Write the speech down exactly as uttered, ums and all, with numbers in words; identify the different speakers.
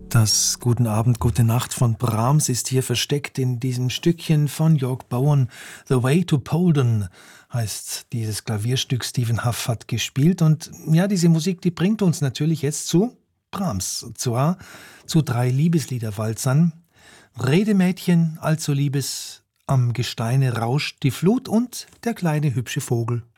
Speaker 1: Das Guten Abend, Gute Nacht von Brahms ist hier versteckt in diesem Stückchen von York Bowen. The Way to Polden heißt dieses Klavierstück. Stephen Huff hat gespielt. Und ja, diese Musik, die bringt uns natürlich jetzt zu Brahms. Und zwar zu drei Liebesliederwalzern. Redemädchen, allzu liebes, am Gesteine rauscht die Flut und der kleine hübsche Vogel.